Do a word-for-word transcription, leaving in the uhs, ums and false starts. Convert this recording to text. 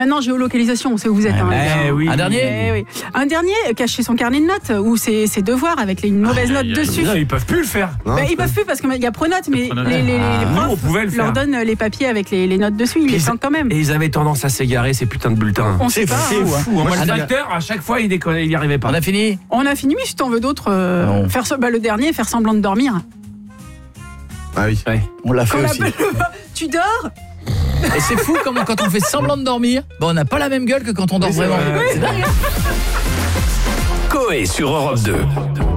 Maintenant, géolocalisation, on sait où vous êtes. Ah, hein, ouais. Eh oui. Un dernier Eh oui. Un dernier, cacher son carnet de notes ou ses, ses devoirs avec les, une mauvaise Ah, note y a- dessus. Non, ils peuvent plus le faire. Non, Bah, c'est ils pas- peuvent plus parce qu'il y a Pronote, mais Pronote. les, les, les Ah, nous, profs on pouvait le leur faire. donnent les papiers avec les, les notes dessus, ils les Ils- sentent quand même. Et ils avaient tendance à s'égarer, ces putains de bulletins. On sait C'est pas. fou, hein. hein. Fou, hein. Moi, Ah, le non, facteur, à chaque fois, il déconnait, il y arrivait pas. On a fini. On a fini, mais si t'en veux d'autres, euh, Non. faire ce- bah, le dernier, faire semblant de dormir. Ah oui. Ouais. On l'a fait Quand la- aussi. tu dors Et c'est fou comment quand on fait semblant de dormir, bon, on n'a pas la même gueule que quand on dort Oui, c'est vraiment. vrai. C'est dingue. Coé sur Europe deux.